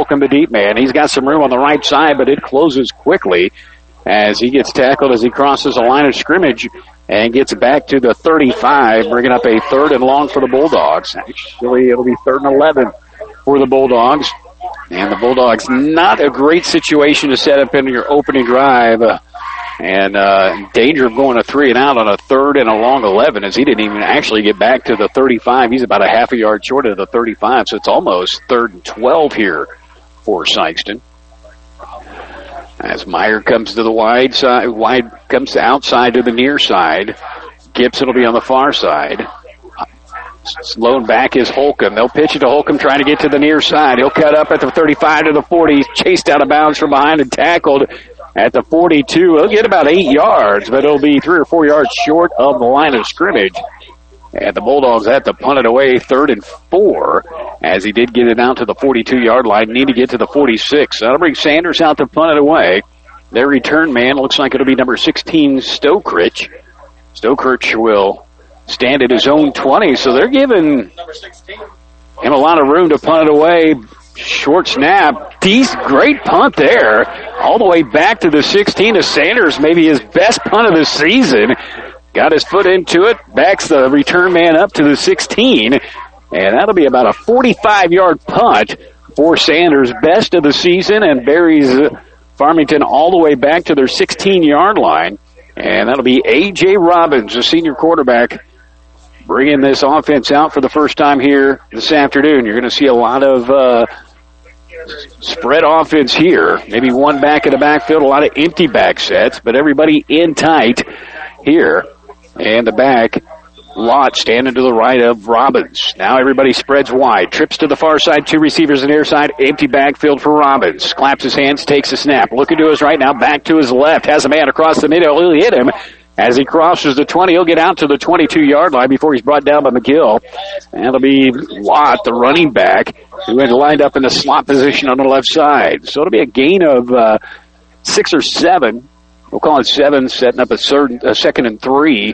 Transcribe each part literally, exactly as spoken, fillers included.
Holcomb, the deep man. He's got some room on the right side, but it closes quickly as he gets tackled as he crosses the line of scrimmage and gets back to the thirty-five, bringing up a third and long for the Bulldogs. Actually, it'll be third and eleven for the Bulldogs. And the Bulldogs, not a great situation to set up in your opening drive. Uh, and uh, in danger of going a three and out on a third and a long eleven, as he didn't even actually get back to the thirty-five. He's about a half a yard short of the thirty-five, so it's almost third and twelve here for Sikeston. As Meyer comes to the wide side, wide comes to outside to the near side. Gibson will be on the far side. Slowing back is Holcomb. They'll pitch it to Holcomb, trying to get to the near side. He'll cut up at the thirty-five to the forty. He's chased out of bounds from behind and tackled at the forty-two. He'll get about eight yards, but it'll be three or four yards short of the line of scrimmage. And the Bulldogs have to punt it away third and four, as he did get it out to the forty-two-yard line. Need to get to the forty-six. That'll bring Sanders out to punt it away. Their return man looks like it'll be number sixteen, Stokrich. Stokrich will stand at his own twenty, so they're giving him a lot of room to punt it away. Short snap. Decent, great punt there. All the way back to the sixteen of Sanders, maybe his best punt of the season. Got his foot into it, backs the return man up to the sixteen, and that'll be about a forty-five-yard punt for Sanders, best of the season, and buries Farmington all the way back to their sixteen-yard line. And that'll be A J. Robbins, the senior quarterback, bringing this offense out for the first time here this afternoon. You're going to see a lot of uh, spread offense here. Maybe one back in the backfield, a lot of empty back sets, but everybody in tight here. And the back lot standing to the right of Robbins. Now everybody spreads wide. Trips to the far side, two receivers on the near side. Empty backfield for Robbins. Claps his hands, takes a snap. Looking to his right now, back to his left. Has a man across the middle. He'll hit him. As he crosses the twenty, he'll get out to the twenty-two-yard line before he's brought down by McGill. And it'll be Lott, the running back, who had lined up in the slot position on the left side. So it'll be a gain of uh, six or seven. We'll call it seven, setting up a, third, a second and three.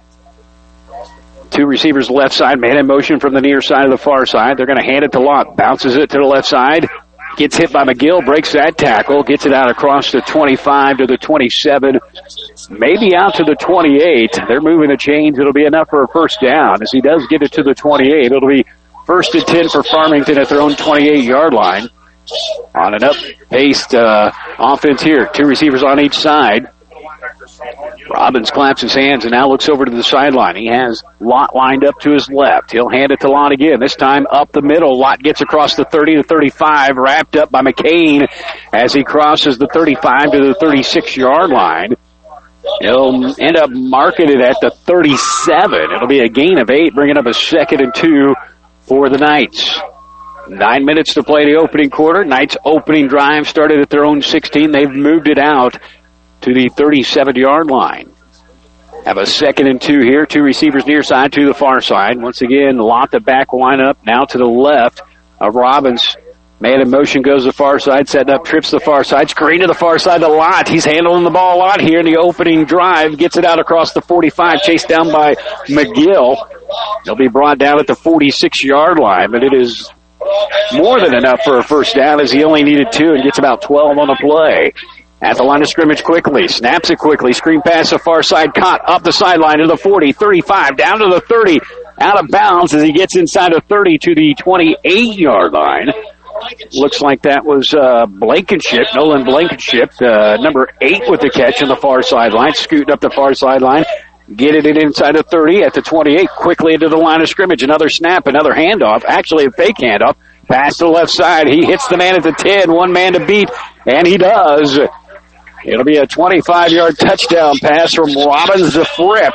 Two receivers left side, man in motion from the near side of the far side. They're going to hand it to Lott. Bounces it to the left side. Gets hit by McGill, breaks that tackle, gets it out across the twenty-five to the twenty-seven, maybe out to the twenty-eight. They're moving the chains. It'll be enough for a first down. As he does get it to the twenty-eight, it'll be first and ten for Farmington at their own twenty-eight-yard line. On an up-paced uh, offense here. Two receivers on each side. Robbins claps his hands and now looks over to the sideline. He has Lott lined up to his left. He'll hand it to Lott again. This time up the middle. Lott gets across the thirty to thirty-five, wrapped up by McCain as he crosses the thirty-five to the thirty-six-yard line. He'll end up marking it at the thirty-seven. It'll be a gain of eight, bringing up a second and two for the Knights. Nine minutes to play the opening quarter. Knights' opening drive started at their own sixteen. They've moved it out to the thirty-seven-yard line. Have a second and two here. Two receivers near side to the far side. Once again, Lott the back lineup now to the left of Robbins. Man in motion goes to the far side, setting up, trips to the far side, screen to the far side to Lott. He's handling the ball a lot here in the opening drive. Gets it out across the forty-five, chased down by McGill. He'll be brought down at the forty-six-yard line, but it is more than enough for a first down as he only needed two and gets about twelve on the play. At the line of scrimmage quickly, snaps it quickly, screen pass to far side, caught up the sideline to the forty, thirty-five, down to the thirty, out of bounds as he gets inside of thirty to the twenty-eight-yard line. Looks like that was uh, Blankenship, Nolan Blankenship, uh, number eight with the catch on the far sideline, scooting up the far sideline, get it in inside of thirty at the twenty-eight, quickly into the line of scrimmage. Another snap, another handoff, actually a fake handoff, pass to the left side. He hits the man at the ten, one man to beat, and he does. It'll be a twenty-five-yard touchdown pass from Robbins to Fripp.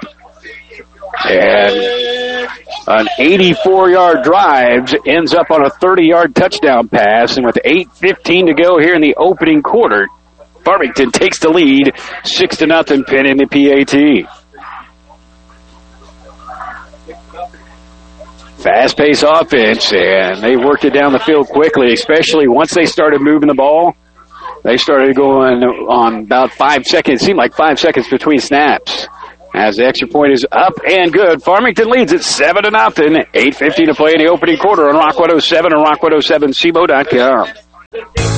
And an eighty-four-yard drive ends up on a thirty-yard touchdown pass. And with eight fifteen to go here in the opening quarter, Farmington takes the lead, six to nothing, pin in the P A T. Fast-paced offense, and they worked it down the field quickly, especially once they started moving the ball. They started going on about five seconds. It seemed like five seconds between snaps. As the extra point is up and good. Farmington leads it seven to nothing. eight fifty to play in the opening quarter on Rock one oh seven and Rock one oh seven C M O dot com.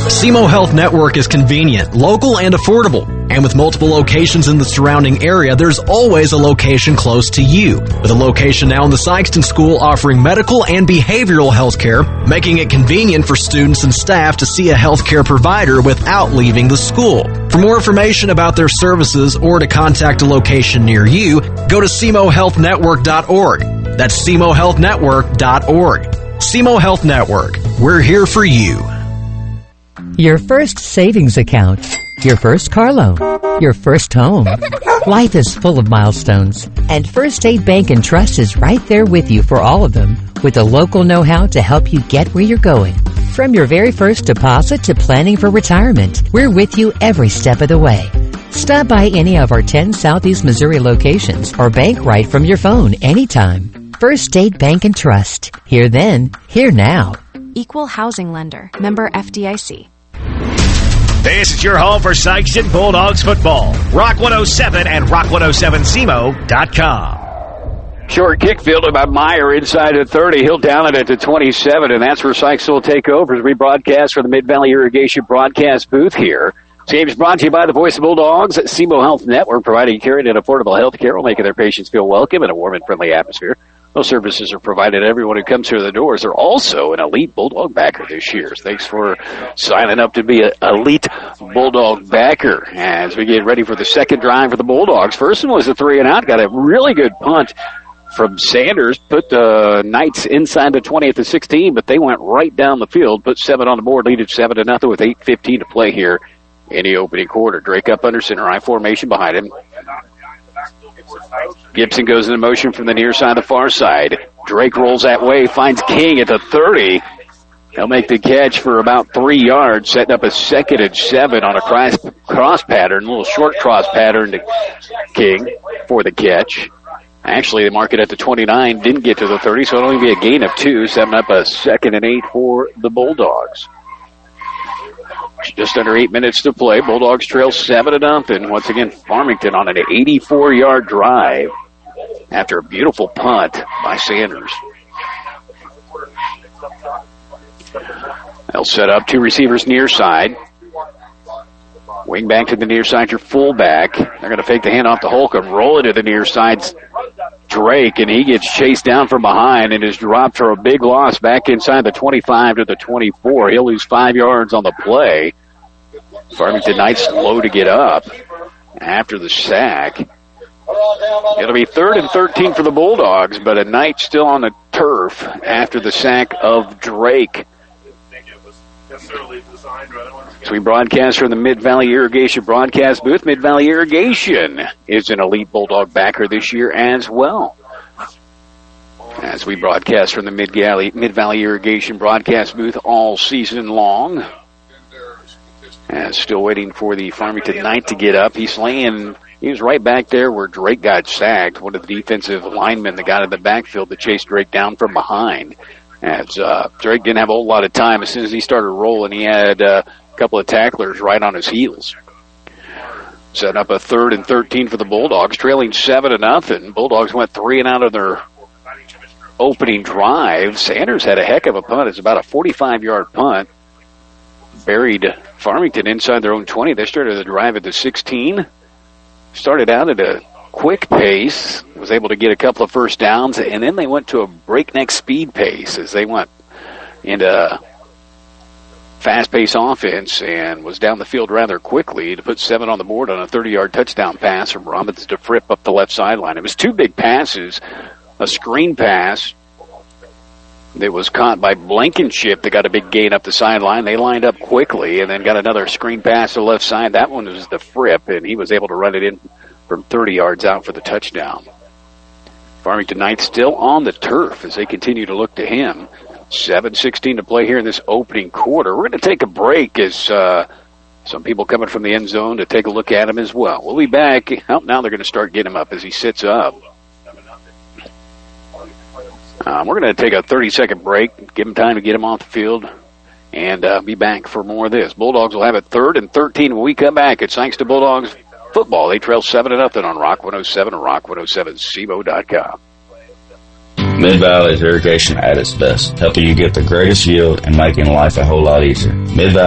S E M O Health Network is convenient, local, and affordable. And with multiple locations in the surrounding area, there's always a location close to you. With a location now in the Sykeston School offering medical and behavioral health care, making it convenient for students and staff to see a healthcare provider without leaving the school. For more information about their services or to contact a location near you, go to S E M O health network dot org. That's S E M O health network dot org. S E M O Health Network. We're here for you. Your first savings account. Your first car loan. Your first home. Life is full of milestones, and First State Bank and Trust is right there with you for all of them, with the local know-how to help you get where you're going. From your very first deposit to planning for retirement, we're with you every step of the way. Stop by any of our ten Southeast Missouri locations or bank right from your phone anytime. First State Bank and Trust. Here then, here now. Equal housing lender. Member F D I C. This is your home for Sykeston Bulldogs football. Rock one oh seven and rock one oh seven C M O dot com. Short kick fielded by Meyer inside the thirty. He'll down it at the twenty-seven, and that's where Sykes will take over as we broadcast from the Mid-Valley Irrigation broadcast booth here. This game is brought to you by the Voice of Bulldogs at S E M O Health Network, providing care and affordable health care while making their patients feel welcome in a warm and friendly atmosphere. Those services are provided to everyone who comes through the doors. They're also an elite Bulldog backer this year. Thanks for signing up to be an elite Bulldog backer as we get ready for the second drive for the Bulldogs. First one was a three and out. Got a really good punt from Sanders. Put the Knights inside the twenty at the sixteen, but they went right down the field. Put seven on the board, lead it seven to nothing with eight fifteen to play here in the opening quarter. Drake up under center, I formation behind him. Gibson goes into motion from the near side, the far side. Drake rolls that way, finds King at the thirty. He'll make the catch for about three yards, setting up a second and seven on a cross, cross pattern, a little short cross pattern to King for the catch. Actually, they mark it at the twenty-nine, didn't get to the thirty, so it'll only be a gain of two, setting up a second and eight for the Bulldogs. Just under eight minutes to play. Bulldogs trail seven to nothing. Once again, Farmington on an eighty-four yard drive after a beautiful punt by Sanders. They'll set up two receivers near side. Wing back to the near side, your fullback. They're going to fake the handoff to Holcomb. Roll it to the near side's Drake, and he gets chased down from behind and is dropped for a big loss back inside the twenty-five to the twenty-four. He'll lose five yards on the play. Farmington Knights slow to get up after the sack. It'll be third and thirteen for the Bulldogs, but a Knight still on the turf after the sack of Drake. So we broadcast from the Mid-Valley Irrigation broadcast booth. Mid-Valley Irrigation is an elite Bulldog backer this year as well. As we broadcast from the Mid-Valley, Mid-Valley Irrigation broadcast booth all season long. And still waiting for the Farmington Knight to get up. He's laying, he was right back there where Drake got sacked. One of the defensive linemen that got in the backfield that chased Drake down from behind. As uh, Drake didn't have a whole lot of time. As soon as he started rolling, he had uh, a couple of tacklers right on his heels. Setting up a third and thirteen for the Bulldogs, trailing seven to nothing. Bulldogs went three and out of their opening drive. Sanders had a heck of a punt. It's about a forty-five yard punt. Buried Farmington inside their own twenty. They started the drive at the sixteen. Started out at a quick pace, was able to get a couple of first downs, and then they went to a breakneck speed pace as they went into fast-paced offense and was down the field rather quickly to put seven on the board on a thirty yard touchdown pass from Robbins to Fripp up the left sideline. It was two big passes, a screen pass that was caught by Blankenship that got a big gain up the sideline. They lined up quickly and then got another screen pass to the left side. That one was the Fripp, and he was able to run it in from thirty yards out for the touchdown. Farmington Knights still on the turf as they continue to look to him. seven sixteen to play here in this opening quarter. We're going to take a break as uh, some people coming from the end zone to take a look at him as well. We'll be back. Oh, now they're going to start getting him up as he sits up. Um, we're going to take a thirty second break, give him time to get him off the field, and uh, be back for more of this. Bulldogs will have it third and thirteen when we come back. It's thanks to Bulldogs football. They trail seven to nothing on Rock one oh seven and Rock one oh seven C M O dot com. Mid-Valley's irrigation at its best, helping you get the greatest yield and making life a whole lot easier. Mid-Valley